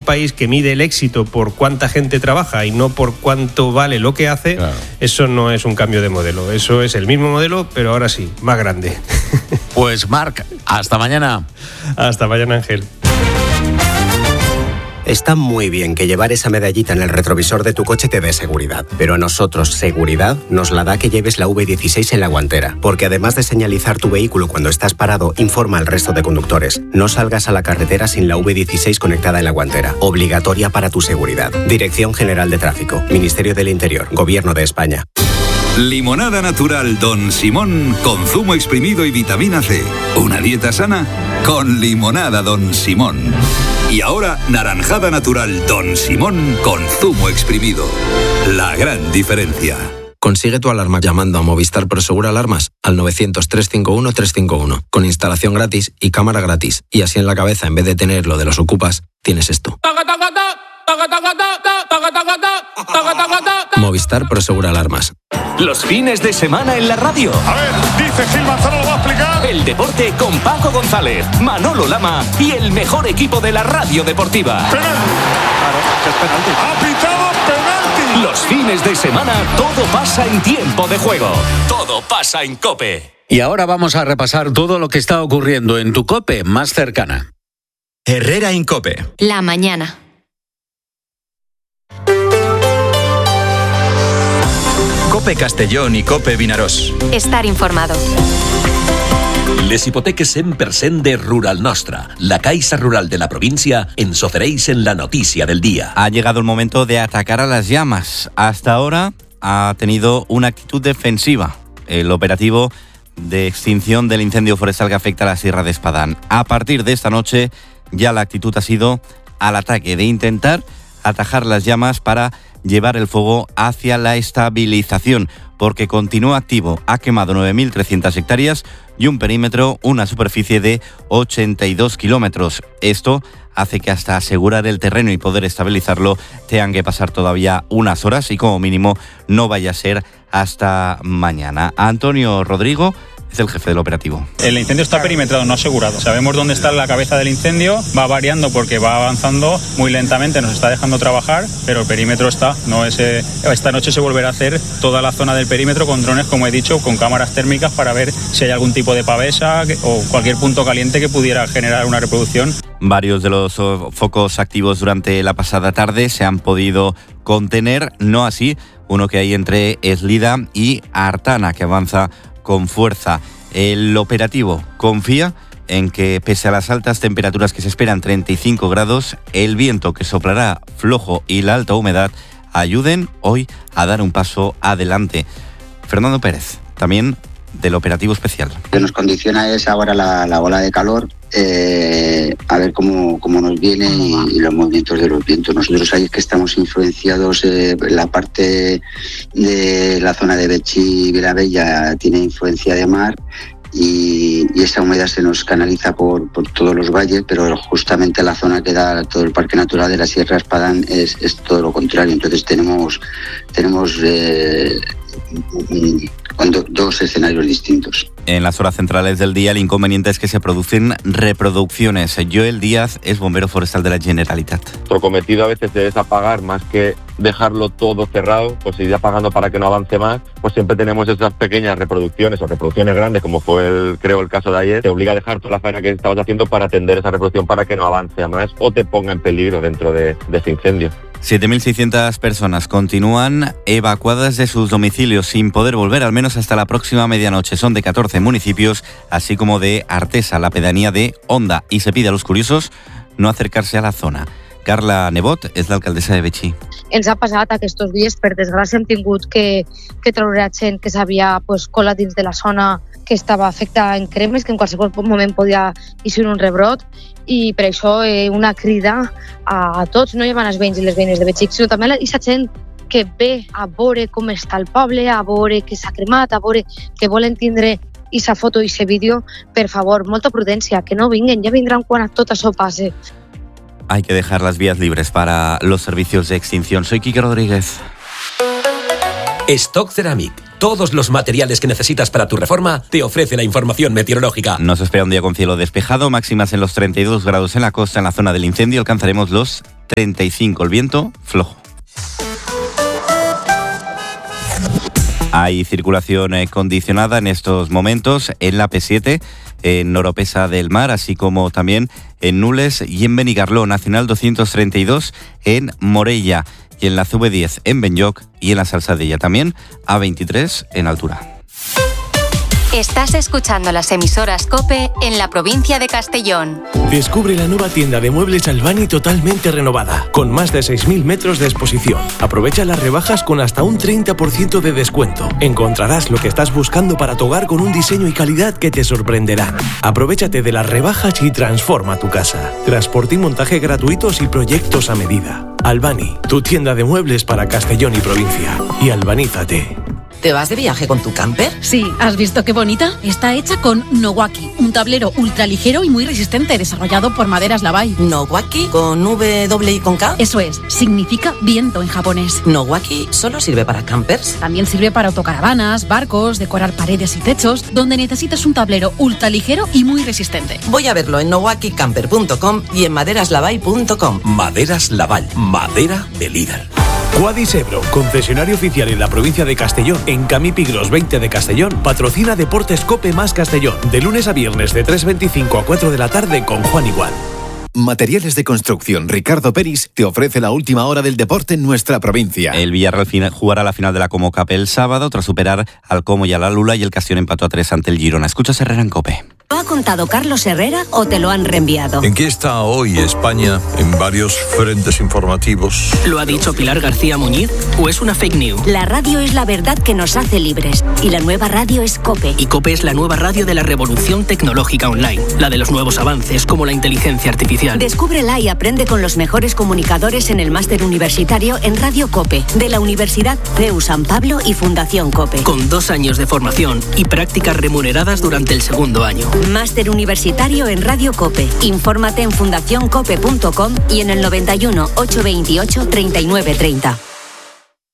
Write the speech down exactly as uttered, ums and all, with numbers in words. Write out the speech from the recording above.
país que mide el éxito por cuánta gente trabaja y no por cuánto vale lo que hace, claro. Eso no es un cambio de modelo. Eso es el mismo modelo, pero ahora sí, más grande. Pues Marc, hasta mañana. Hasta mañana, Ángel. Está muy bien que llevar esa medallita en el retrovisor de tu coche te dé seguridad, pero a nosotros seguridad nos la da que lleves la V dieciséis en la guantera, porque además de señalizar tu vehículo cuando estás parado, informa al resto de conductores. No salgas a la carretera sin la V dieciséis conectada en la guantera, obligatoria para tu seguridad. Dirección General de Tráfico, Ministerio del Interior, Gobierno de España. Limonada natural Don Simón con zumo exprimido y vitamina C. Una dieta sana con limonada Don Simón. Y ahora, naranjada natural Don Simón con zumo exprimido. La gran diferencia. Consigue tu alarma llamando a Movistar Prosegur Alarmas al novecientos, trescientos cincuenta y uno, trescientos cincuenta y uno, con instalación gratis y cámara gratis. Y así en la cabeza, en vez de tener lo de los ocupas, tienes esto. Movistar Prosegur Alarmas. Los fines de semana en la radio. A ver, dice Gil Manzano, lo va a explicar. El deporte con Paco González, Manolo Lama y el mejor equipo de la radio deportiva. Penalti. Claro, es penalti. Ha pitado penalti. Los fines de semana todo pasa en tiempo de juego. Todo pasa en COPE. Y ahora vamos a repasar todo lo que está ocurriendo en tu COPE más cercana. Herrera en COPE. La mañana. COPE Castellón i COPE Vinaròs. Estar informado. Les hipoteques cent per cent de Rural Nostra. La Caixa Rural de la provincia ens ofereix en la noticia del día. Ha llegado el momento de atacar a las llamas. Hasta ahora ha tenido una actitud defensiva el operativo de extinción del incendio forestal que afecta a la Sierra de Espadán. A partir de esta noche ya la actitud ha sido al ataque, de intentar atajar las llamas para llevar el fuego hacia la estabilización, porque continúa activo. Ha quemado nueve mil trescientas hectáreas y un perímetro, una superficie de ochenta y dos kilómetros. Esto hace que hasta asegurar el terreno y poder estabilizarlo tengan que pasar todavía unas horas y como mínimo no vaya a ser hasta mañana. Antonio Rodrigo es el jefe del operativo. El incendio está perimetrado, no asegurado. Sabemos dónde está la cabeza del incendio, va variando porque va avanzando muy lentamente, nos está dejando trabajar, pero el perímetro está. No es, eh, esta noche se volverá a hacer toda la zona del perímetro con drones, como he dicho, con cámaras térmicas para ver si hay algún tipo de pavesa o cualquier punto caliente que pudiera generar una reproducción. Varios de los focos activos durante la pasada tarde se han podido contener, no así uno que hay entre Eslida y Artana, que avanza con fuerza. El operativo confía en que, pese a las altas temperaturas que se esperan, treinta y cinco grados, el viento que soplará flojo y la alta humedad ayuden hoy a dar un paso adelante. Fernando Pérez, también del operativo especial. Lo que nos condiciona es ahora la, la ola de calor, eh, a ver cómo, cómo nos viene y, y los movimientos de los vientos. Nosotros ahí es que estamos influenciados, eh, la parte de la zona de Betxí y Vilavella tiene influencia de mar y, y esa humedad se nos canaliza por, por todos los valles, pero justamente la zona que da todo el Parque Natural de la Sierra Espadán es, es todo lo contrario. Entonces tenemos, tenemos eh, con do, dos escenarios distintos. En las horas centrales del día el inconveniente es que se producen reproducciones. Joel Díaz es bombero forestal de la Generalitat. Nuestro cometido a veces es apagar más que dejarlo todo cerrado, pues ir apagando para que no avance más, pues siempre tenemos esas pequeñas reproducciones o reproducciones grandes, como fue el, creo el caso de ayer, te obliga a dejar toda la faena que estabas haciendo para atender esa reproducción para que no avance a más o te ponga en peligro dentro de, de ese incendio. siete mil seiscientas personas continúan evacuadas de sus domicilios sin poder volver al menos hasta la próxima medianoche. Son de catorce municipios, así como de Artesa, la pedanía de Onda, y se pide a los curiosos no acercarse a la zona. Carla Nebot és l'alcaldessa de Betxí. Ens ha passat aquests dies, per desgràcia, hem tingut que, que treure gent que s'havia pues, colat dins de la zona que estava afectada en cremes, que en qualsevol moment podia eixir un rebrot, i per això eh, una crida a, a tots, no només als veïns i les veïnes de Betxí, sinó també a aquesta gent que ve a veure com està el poble, a veure que s'ha cremat, a veure que volen tindre aquesta foto i aquest vídeo. Per favor, molta prudència, que no vinguen, ja vindran quan tot això passe. Hay que dejar las vías libres para los servicios de extinción. Soy Quique Rodríguez. Stock Ceramic. Todos los materiales que necesitas para tu reforma te ofrece la información meteorológica. Nos espera un día con cielo despejado, máximas en los treinta y dos grados en la costa. En la zona del incendio alcanzaremos los treinta y cinco. El viento flojo. Hay circulación condicionada en estos momentos en la P siete, en Oropesa del Mar, así como también en Nules y en Benicarló, Nacional doscientos treinta y dos en Morella, y en la C V diez en Benlloc y en la Salsadella también, A veintitrés en altura. Estás escuchando las emisoras COPE en la provincia de Castellón. Descubre la nueva tienda de muebles Albani totalmente renovada, con más de seis mil metros de exposición. Aprovecha las rebajas con hasta un treinta por ciento de descuento. Encontrarás lo que estás buscando para tu hogar con un diseño y calidad que te sorprenderán. Aprovechate de las rebajas y transforma tu casa. Transporte y montaje gratuitos y proyectos a medida. Albani, tu tienda de muebles para Castellón y provincia. Y albanízate. ¿Te vas de viaje con tu camper? Sí, ¿has visto qué bonita? Está hecha con Nowaki, un tablero ultraligero y muy resistente, desarrollado por Maderas Lavai. ¿Nowaki? ¿Con W y con K? Eso es, significa viento en japonés. ¿Nowaki solo sirve para campers? También sirve para autocaravanas, barcos, decorar paredes y techos, donde necesitas un tablero ultraligero y muy resistente. Voy a verlo en nowaki camper punto com y en maderas lavai punto com. Maderas Lavai, madera de líder. Quadis Ebro, concesionario oficial en la provincia de Castellón, en Camí Pigros veinte de Castellón, patrocina Deportes Cope más Castellón, de lunes a viernes de tres veinticinco a cuatro de la tarde con Juan Igual. Materiales de Construcción Ricardo Peris te ofrece la última hora del deporte en nuestra provincia. El Villarreal final, jugará la final de la Como Cup el sábado tras superar al Como y a la Lula, y el Castellón empató a tres ante el Girona. Escuchas Herrera en COPE. ¿Lo ha contado Carlos Herrera o te lo han reenviado? ¿En qué está hoy España en varios frentes informativos? ¿Lo ha dicho Pilar García Muñiz o es una fake news? La radio es la verdad que nos hace libres y la nueva radio es COPE. Y COPE es la nueva radio de la revolución tecnológica online, la de los nuevos avances como la inteligencia artificial. Descúbrela y aprende con los mejores comunicadores en el máster universitario en Radio COPE, de la Universidad C E U San Pablo y Fundación COPE. Con dos años de formación y prácticas remuneradas durante el segundo año. Máster universitario en Radio COPE. Infórmate en fundación cope punto com y en el noventa y uno, ochocientos veintiocho, treinta y nueve treinta.